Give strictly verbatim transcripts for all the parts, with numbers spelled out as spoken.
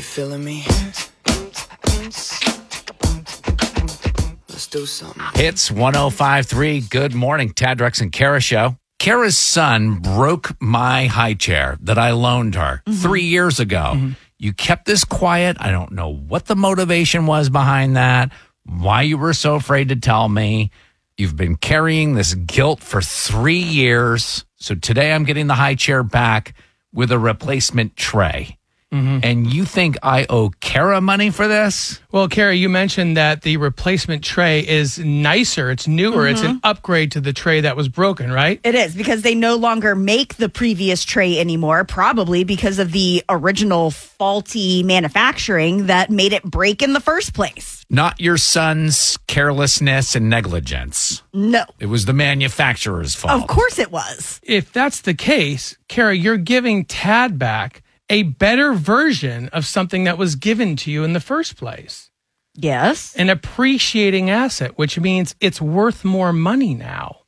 feeling me? Let's do something. It's one oh five point three. Good morning, Tad, Drex, and Kara show. Kara's son broke my high chair that I loaned her mm-hmm. three years ago. Mm-hmm. You kept this quiet. I don't know what the motivation was behind that, why you were so afraid to tell me. You've been carrying this guilt for three years. So today I'm getting the high chair back with a replacement tray. Mm-hmm. And you think I owe Kara money for this? Well, Kara, you mentioned that the replacement tray is nicer. It's newer. Mm-hmm. It's an upgrade to the tray that was broken, right? It is, because they no longer make the previous tray anymore, probably because of the original faulty manufacturing that made it break in the first place. Not your son's carelessness and negligence. No. It was the manufacturer's fault. Of course it was. If that's the case, Kara, you're giving Tad back a better version of something that was given to you in the first place. Yes. An appreciating asset, which means it's worth more money now.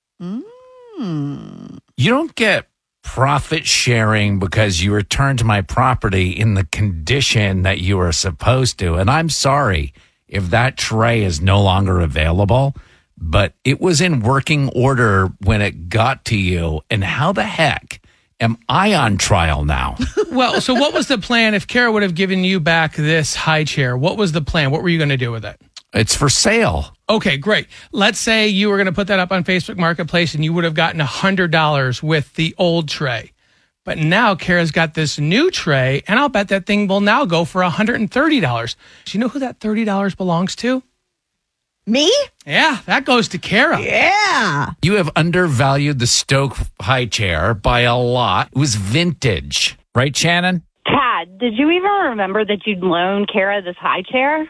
Mm. You don't get profit sharing because you returned my property in the condition that you were supposed to. And I'm sorry if that tray is no longer available, but it was in working order when it got to you. And how the heck am I on trial now? Well, so what was the plan if Kara would have given you back this high chair? What was the plan? What were you going to do with it? It's for sale. Okay, great. Let's say you were going to put that up on Facebook Marketplace and you would have gotten one hundred dollars with the old tray. But now Kara's got this new tray, and I'll bet that thing will now go for one hundred thirty dollars. Do you know who that thirty dollars belongs to? Me? Yeah, that goes to Kara. Yeah. You have undervalued the Stoke high chair by a lot. It was vintage. Right, Shannon? Tad, did you even remember that you'd loaned Kara this high chair?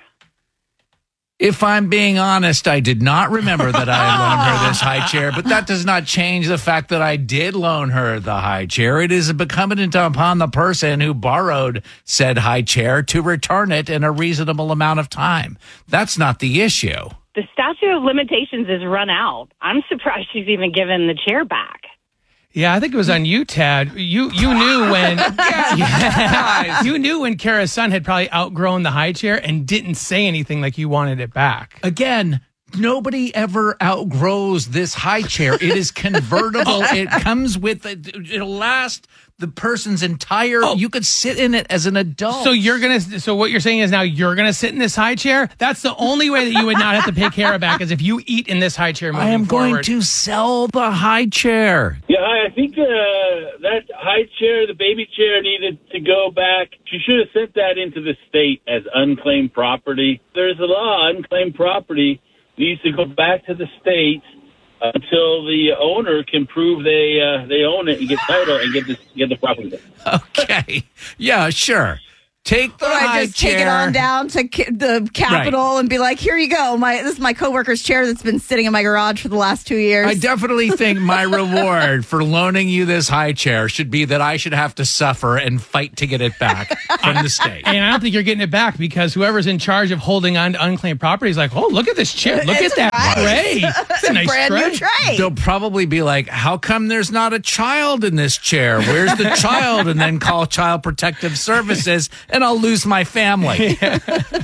If I'm being honest, I did not remember that I had loaned her this high chair, but that does not change the fact that I did loan her the high chair. It is incumbent upon the person who borrowed said high chair to return it in a reasonable amount of time. That's not the issue. The statute of limitations is run out. I'm surprised she's even given the chair back. Yeah, I think it was on you, Tad. You you knew when yeah, you knew when Kara's son had probably outgrown the high chair and didn't say anything like you wanted it back. Again, nobody ever outgrows this high chair. It is convertible. It comes with it. It'll last the person's entire. Oh. You could sit in it as an adult. So you're gonna. So what you're saying is now you're gonna sit in this high chair. That's the only way that you would not have to pay Kara back is if you eat in this high chair. Moving I am forward. going to sell the high chair. Yeah, I think uh, that high chair, the baby chair, needed to go back. She should have sent that into the state as unclaimed property. There's a law, unclaimed property needs to go back to the state until the owner can prove they uh, they own it and get title and get the get the property. Okay, yeah, sure. Take the or high I just chair. take it on down to ca- the Capitol right. and be like, here you go. My This is my coworker's chair that's been sitting in my garage for the last two years. I definitely think my reward for loaning you this high chair should be that I should have to suffer and fight to get it back from the state. And I don't think you're getting it back because whoever's in charge of holding on to unclaimed property is like, oh, look at this chair. Look it's at that nice. tray. It's a, a nice brand tray. new tray. They'll probably be like, how come there's not a child in this chair? Where's the child? And then call Child Protective Services and I'll lose my family. Chad,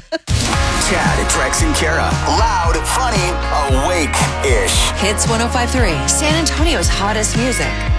Drex, and Kara. Loud, funny, awake-ish. Hits one oh five point three, San Antonio's hottest music.